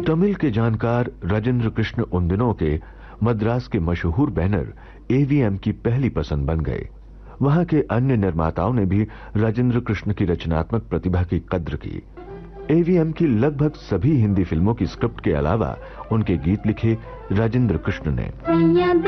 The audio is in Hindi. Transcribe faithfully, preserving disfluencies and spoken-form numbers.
तमिल के जानकार राजेंद्र कृष्ण उन दिनों के मद्रास के मशहूर बैनर एवीएम की पहली पसंद बन गए। वहां के अन्य निर्माताओं ने भी राजेंद्र कृष्ण की रचनात्मक प्रतिभा की कद्र की। एवीएम की लगभग सभी हिंदी फिल्मों की स्क्रिप्ट के अलावा उनके गीत लिखे राजेंद्र कृष्ण ने।